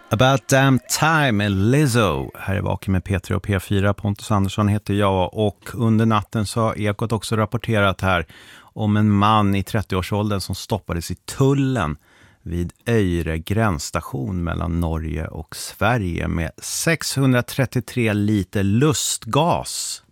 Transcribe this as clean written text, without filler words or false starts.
About damn time med Lizzo. Här är Vaken med P3 och P4. Pontus Andersson heter jag och under natten så har Ekot också rapporterat här om en man i 30-årsåldern som stoppades i tullen vid Öjre gränsstation mellan Norge och Sverige med 633 liter lustgas.